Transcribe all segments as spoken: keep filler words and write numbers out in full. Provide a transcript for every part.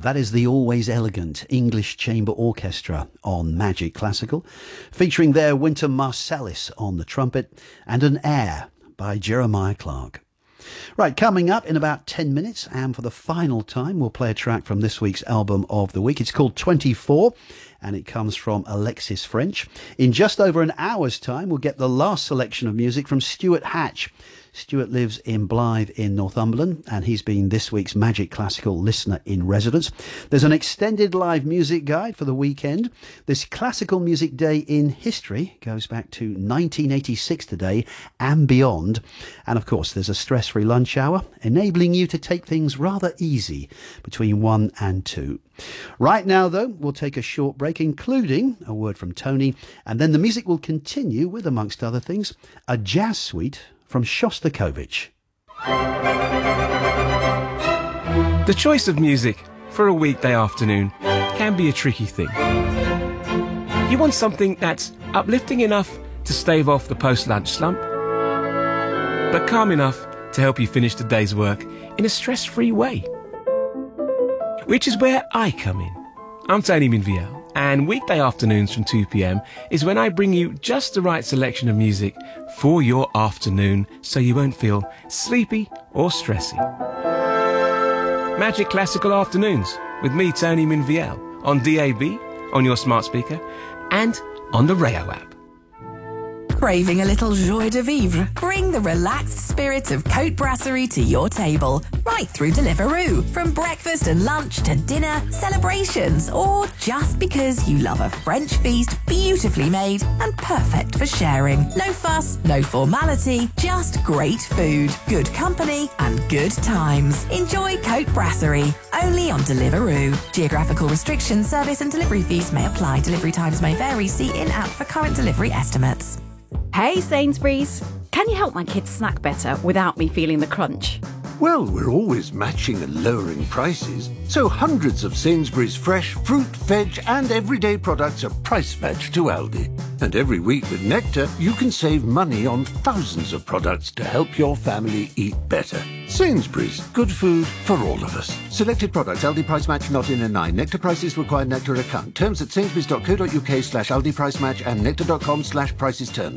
That is the always elegant English Chamber Orchestra on Magic Classical, featuring their Wynton Marsalis on the trumpet and an air by Jeremiah Clarke. Right, coming up in about ten minutes, and for the final time, we'll play a track from this week's album of the week. It's called twenty-four, and it comes from Alexis French. In just over an hour's time, we'll get the last selection of music from Stuart Hatch. Stuart lives in Blythe in Northumberland, and he's been this week's Magic Classical listener in residence. There's an extended live music guide for the weekend. This Classical Music Day in history goes back to nineteen eighty-six today and beyond. And of course, there's a stress-free lunch hour, enabling you to take things rather easy between one and two. Right now, though, we'll take a short break, including a word from Tony, and then the music will continue with, amongst other things, a jazz suite from Shostakovich. The choice of music for a weekday afternoon can be a tricky thing. You want something that's uplifting enough to stave off the post-lunch slump, but calm enough to help you finish the day's work in a stress-free way. Which is where I come in. I'm Tony Minviel, and weekday afternoons from two p m is when I bring you just the right selection of music for your afternoon so you won't feel sleepy or stressy. Magic Classical Afternoons with me, Tony Minviel, on D A B, on your smart speaker, and on the Rayo app. Craving a little joie de vivre? Bring the relaxed spirit of Cote Brasserie to your table, right through Deliveroo. From breakfast and lunch to dinner, celebrations, or just because you love a French feast beautifully made and perfect for sharing. No fuss, no formality, just great food, good company and good times. Enjoy Cote Brasserie, only on Deliveroo. Geographical restrictions, service and delivery fees may apply. Delivery times may vary. See in-app for current delivery estimates. Hey Sainsbury's, can you help my kids snack better without me feeling the crunch? Well, we're always matching and lowering prices, so hundreds of Sainsbury's fresh fruit, veg and everyday products are price matched to Aldi. And every week with Nectar, you can save money on thousands of products to help your family eat better. Sainsbury's, good food for all of us. Selected products, Aldi price match not in a nine. Nectar prices require Nectar account. Terms at sainsbury's.co.uk slash Aldi price match and nectar.com slash prices terms.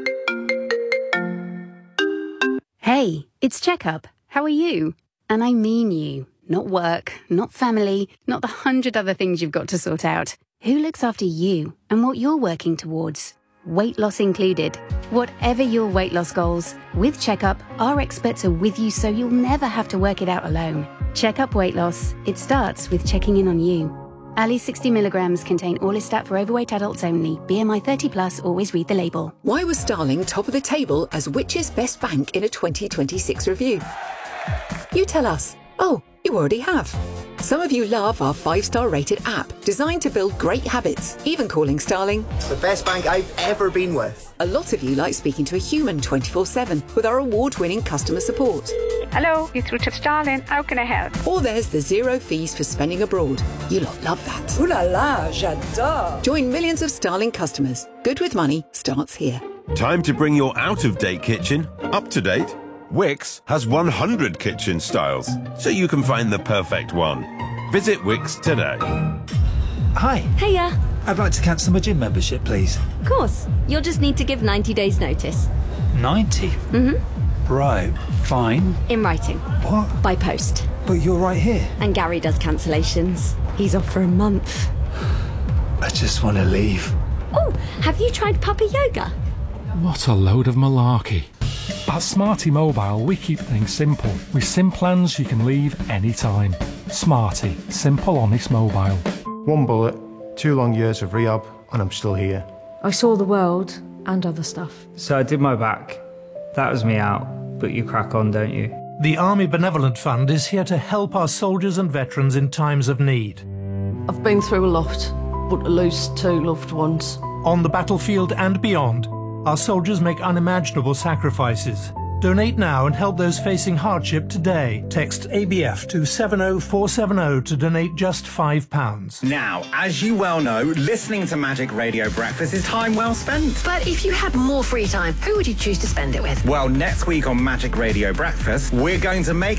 Hey, it's Checkup. How are you? And I mean you. Not work, not family, not the hundred other things you've got to sort out. Who looks after you and what you're working towards? Weight loss included. Whatever your weight loss goals, with Checkup, our experts are with you so you'll never have to work it out alone. Checkup Weight Loss. It starts with checking in on you. Ali sixty milligrams contain Orlistat for overweight adults only. B M I thirty plus, always read the label. Why was Starling top of the table as Which's best bank in a twenty twenty-six review? You tell us. Oh, you already have. Some of you love our five-star rated app, designed to build great habits, even calling Starling the best bank I've ever been with. A lot of you like speaking to a human twenty-four seven with our award-winning customer support. Hello, you're through to Starling. How can I help? Or there's the zero fees for spending abroad. You lot love that. Ooh la la, j'adore. Join millions of Starling customers. Good with money starts here. Time to bring your out-of-date kitchen up to date. Wix has one hundred kitchen styles, so you can find the perfect one. Visit Wix today. Hi. Hiya. I'd like to cancel my gym membership, please. Of course. You'll just need to give ninety days notice. ninety? Mm-hmm. Right, fine. In writing. What? By post. But you're right here. And Gary does cancellations. He's off for a month. I just want to leave. Oh, have you tried puppy yoga? What a load of malarkey. At Smarty Mobile, we keep things simple. With SIM plans you can leave anytime. Smarty, simple, honest mobile. One bullet, two long years of rehab, and I'm still here. I saw the world and other stuff. So I did my back. That was me out, but you crack on, don't you? The Army Benevolent Fund is here to help our soldiers and veterans in times of need. I've been through a lot, but to lose two loved ones. On the battlefield and beyond, our soldiers make unimaginable sacrifices. Donate now and help those facing hardship today. Text A B F to seven oh four seven oh to donate just five pounds. Now, as you well know, listening to Magic Radio Breakfast is time well spent. But if you had more free time, who would you choose to spend it with? Well, next week on Magic Radio Breakfast, we're going to make